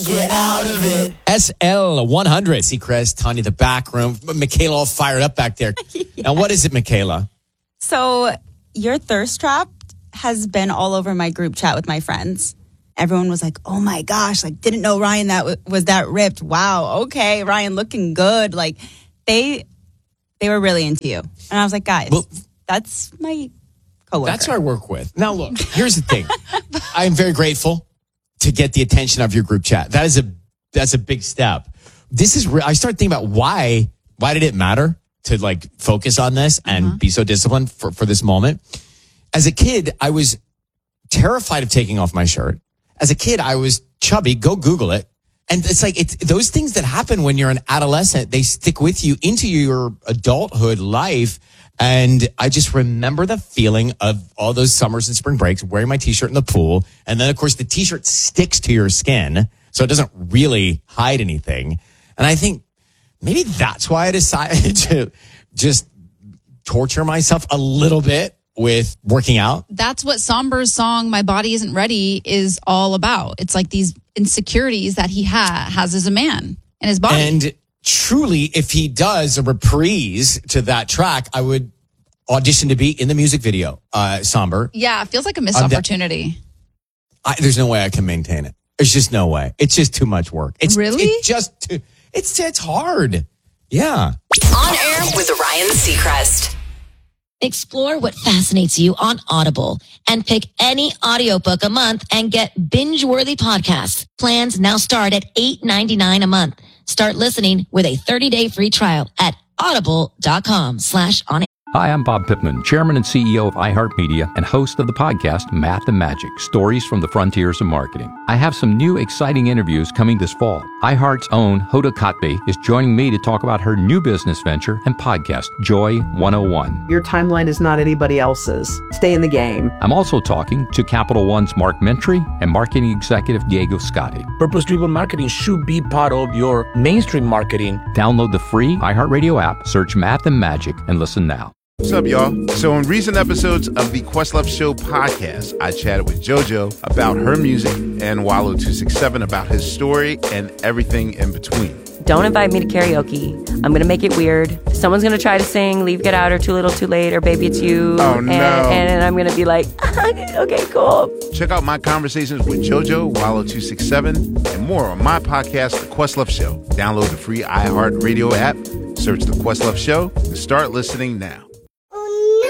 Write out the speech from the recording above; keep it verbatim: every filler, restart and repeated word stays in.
Get out of it. S L one hundred. Seacrest, Tanya, the back room. Michaela all fired up back there. Yeah. Now, what is it, Michaela? So your thirst trap has been all over my group chat with my friends. Everyone was like, oh my gosh, like didn't know Ryan that w- was that ripped. Wow, okay, Ryan looking good. Like they they were really into you. And I was like, guys, well, that's my coworker. That's who I work with. Now look, here's the thing. I am very grateful to get the attention of your group chat. That is a that's a big step. This is re- I started thinking about why why did it matter to like focus on this and uh-huh. be so disciplined for, for this moment. As a kid, I was terrified of taking off my shirt. As a kid, I was chubby. Go Google it. And it's like, it's those things that happen when you're an adolescent, they stick with you into your adulthood life. And I just remember the feeling of all those summers and spring breaks, wearing my t-shirt in the pool. And then, of course, the t-shirt sticks to your skin, so it doesn't really hide anything. And I think maybe that's why I decided to just torture myself a little bit with working out. That's what Somber's song, My Body Isn't Ready, is all about. It's like these insecurities that he ha- has as a man in his body. And truly, if he does a reprise to that track, I would audition to be in the music video, uh, Somber. Yeah, it feels like a missed um, opportunity. I, there's no way I can maintain it. There's just no way. It's just too much work. It's really? It's just too, it's it's hard. Yeah. On air with Ryan Seacrest. Explore what fascinates you on Audible and pick any audiobook a month and get binge-worthy podcasts. Plans now start at eight ninety-nine a month. Start listening with a thirty-day free trial at audible.com slash on. Hi, I'm Bob Pittman, Chairman and C E O of iHeartMedia and host of the podcast Math and Magic, Stories from the Frontiers of Marketing. I have some new exciting interviews coming this fall. iHeart's own Hoda Kotb is joining me to talk about her new business venture and podcast, Joy one oh one. Your timeline is not anybody else's. Stay in the game. I'm also talking to Capital One's Mark Mentry and marketing executive Diego Scotti. Purpose-driven marketing should be part of your mainstream marketing. Download the free iHeartRadio app, search Math and Magic, and listen now. What's up, y'all? So in recent episodes of the Questlove Show podcast, I chatted with JoJo about her music and Wallow two sixty-seven about his story and everything in between. Don't invite me to karaoke. I'm going to make it weird. Someone's going to try to sing Leave, Get Out, or Too Little, Too Late, or Baby It's You. Oh, no. And, and I'm going to be like, okay, cool. Check out my conversations with JoJo, Wallow two sixty-seven, and more on my podcast, The Questlove Show. Download the free iHeartRadio app, search The Questlove Show, and start listening now.